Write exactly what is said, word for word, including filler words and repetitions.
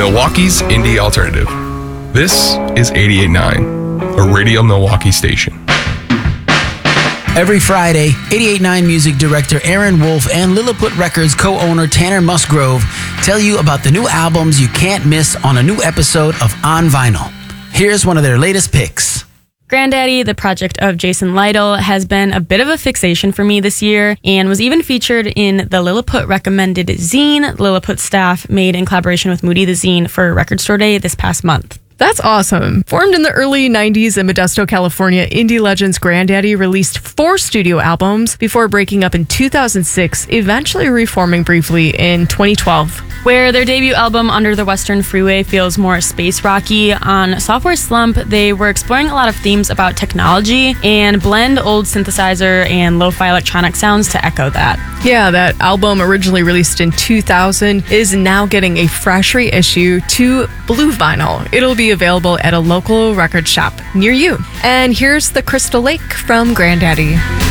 Milwaukee's indie alternative. This is eighty-eight point nine, a Radio Milwaukee station. Every Friday, eighty-eight point nine music director Aaron Wolf and Lilliput Records co-owner Tanner Musgrove tell you about the new albums you can't miss on a new episode of On Vinyl. Here's one of their latest picks. Grandaddy, the project of Jason Lytle, has been a bit of a fixation for me this year and was even featured in the Lilliput recommended zine Lilliput staff made in collaboration with Moody the Zine for Record Store Day this past month. That's awesome. Formed in the early nineties in Modesto, California, indie legends Grandaddy released four studio albums before breaking up in two thousand six, eventually reforming briefly in twenty twelve. Where their debut album, Under the Western Freeway, feels more space rocky, on Software Slump, they were exploring a lot of themes about technology and blend old synthesizer and lo-fi electronic sounds to echo that. Yeah, that album, originally released in two thousand, is now getting a fresh reissue to blue vinyl. It'll be available at a local record shop near you. And here's The Crystal Lake from Grandaddy.